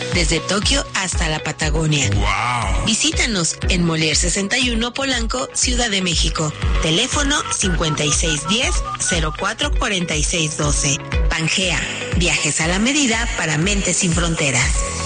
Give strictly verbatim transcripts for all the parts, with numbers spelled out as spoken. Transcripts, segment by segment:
desde Tokio hasta la Patagonia. ¡Wow! Visítanos en Molière sesenta y uno Polanco, Ciudad de México. Teléfono cincuenta y seis diez, cero cuatro cuarenta y seis doce. Pangea, viajes a la medida para mentes sin fronteras.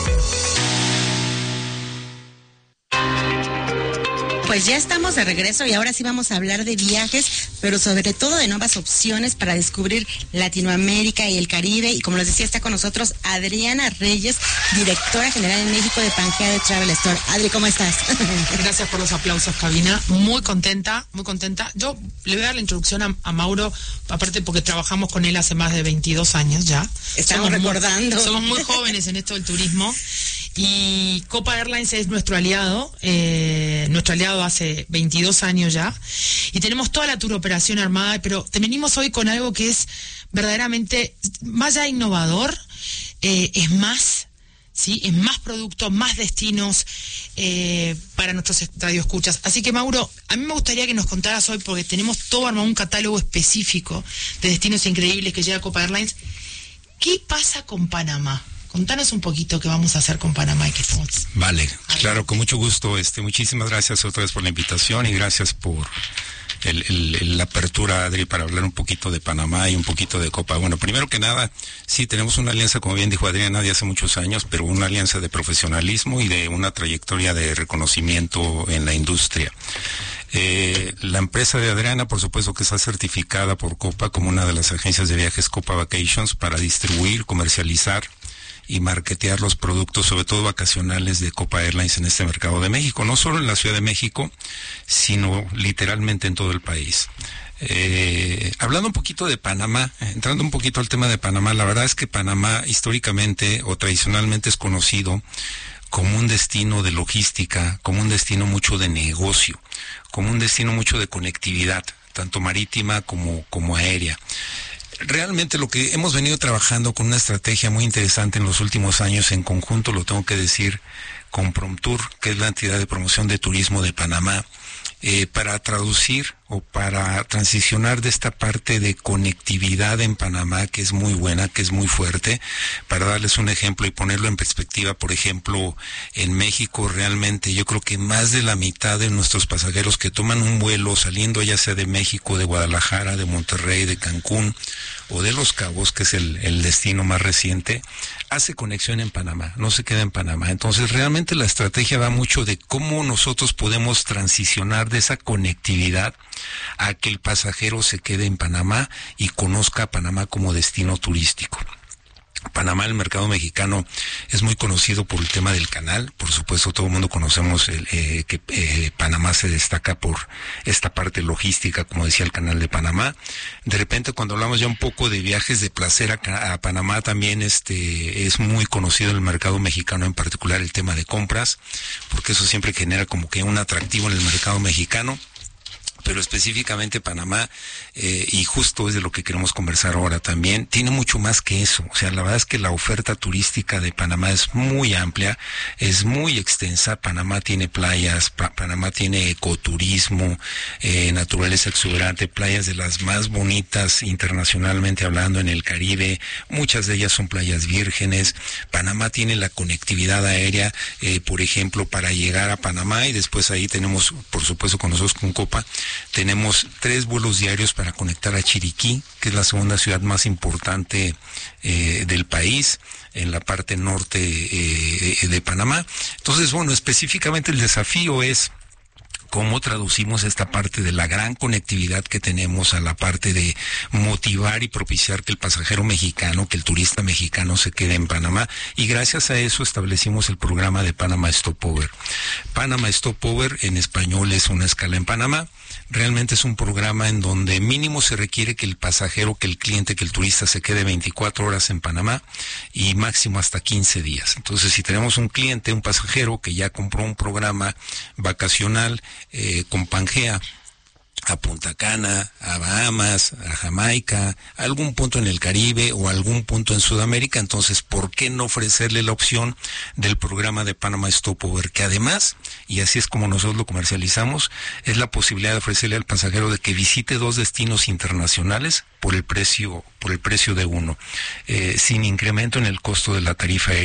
Pues ya estamos de regreso y ahora sí vamos a hablar de viajes, pero sobre todo de nuevas opciones para descubrir Latinoamérica y el Caribe. Y como les decía, está con nosotros Adriana Reyes, directora general en México de Pangea de Travel Store. Adri, ¿cómo estás? Gracias por los aplausos, cabina. Muy contenta, muy contenta. Yo le voy a dar la introducción a, a Mauro, aparte porque trabajamos con él hace más de veintidós años ya. Estamos somos recordando. Muy, somos muy jóvenes en esto del turismo. Y Copa Airlines es nuestro aliado, eh, nuestro aliado hace veintidós años ya, y tenemos toda la tour operación armada, pero te venimos hoy con algo que es verdaderamente, más allá de innovador, eh, es más, ¿sí? Es más producto, más destinos eh, para nuestros radioescuchas. Así que, Mauro, a mí me gustaría que nos contaras hoy, porque tenemos todo armado, un catálogo específico de destinos increíbles que llega a Copa Airlines. ¿Qué pasa con Panamá? Contanos un poquito qué vamos a hacer con Panamá y qué estamos. Vale, claro, con mucho gusto. Este, muchísimas gracias otra vez por la invitación y gracias por el, el, el, la apertura, Adri, para hablar un poquito de Panamá y un poquito de Copa. Bueno, primero que nada, sí, tenemos una alianza, como bien dijo Adriana, de hace muchos años, pero una alianza de profesionalismo y de una trayectoria de reconocimiento en la industria. Eh, la empresa de Adriana, por supuesto que está certificada por Copa como una de las agencias de viajes Copa Vacations para distribuir, comercializar y marketear los productos, sobre todo vacacionales, de Copa Airlines en este mercado de México, no solo en la Ciudad de México, sino literalmente en todo el país. Eh, hablando un poquito de Panamá, entrando un poquito al tema de Panamá, la verdad es que Panamá históricamente o tradicionalmente es conocido como un destino de logística, como un destino mucho de negocio, como un destino mucho de conectividad, tanto marítima como, como aérea. Realmente lo que hemos venido trabajando con una estrategia muy interesante en los últimos años en conjunto, lo tengo que decir, con Promtur, que es la entidad de promoción de turismo de Panamá, eh, para traducir o para transicionar de esta parte de conectividad en Panamá, que es muy buena, que es muy fuerte. Para darles un ejemplo y ponerlo en perspectiva, por ejemplo, en México realmente yo creo que más de la mitad de nuestros pasajeros que toman un vuelo saliendo ya sea de México, de Guadalajara, de Monterrey, de Cancún o de Los Cabos, que es el, el destino más reciente, hace conexión en Panamá, no se queda en Panamá. Entonces realmente la estrategia va mucho de cómo nosotros podemos transicionar de esa conectividad a que el pasajero se quede en Panamá y conozca a Panamá como destino turístico. Panamá, el mercado mexicano, es muy conocido por el tema del canal. Por supuesto, todo el mundo conocemos el, eh, que eh, Panamá se destaca por esta parte logística, como decía, el canal de Panamá. De repente, cuando hablamos ya un poco de viajes de placer a, a Panamá, también este es muy conocido en el mercado mexicano, en particular el tema de compras, porque eso siempre genera como que un atractivo en el mercado mexicano. Pero específicamente Panamá, eh, y justo es de lo que queremos conversar ahora también, tiene mucho más que eso. O sea, la verdad es que la oferta turística de Panamá es muy amplia, es muy extensa. Panamá tiene playas, pa- Panamá tiene ecoturismo, eh, naturaleza exuberante, playas de las más bonitas internacionalmente hablando en el Caribe, muchas de ellas son playas vírgenes. Panamá tiene la conectividad aérea, eh, por ejemplo, para llegar a Panamá, y después ahí tenemos, por supuesto, con nosotros con Copa, tenemos tres vuelos diarios para conectar a Chiriquí, que es la segunda ciudad más importante eh, del país, en la parte norte eh, de Panamá. Entonces, bueno, específicamente el desafío es cómo traducimos esta parte de la gran conectividad que tenemos a la parte de motivar y propiciar que el pasajero mexicano, que el turista mexicano se quede en Panamá, y gracias a eso establecimos el programa de Panama Stopover. Panama Stopover en español es una escala en Panamá. Realmente es un programa en donde mínimo se requiere que el pasajero, que el cliente, que el turista se quede veinticuatro horas en Panamá y máximo hasta quince días. Entonces, si tenemos un cliente, un pasajero que ya compró un programa vacacional eh, con Pangea a Punta Cana, a Bahamas, a Jamaica, a algún punto en el Caribe o algún punto en Sudamérica, entonces, ¿por qué no ofrecerle la opción del programa de Panama Stopover? Que además, y así es como nosotros lo comercializamos, es la posibilidad de ofrecerle al pasajero de que visite dos destinos internacionales por el precio, por el precio de uno, eh, sin incremento en el costo de la tarifa aérea.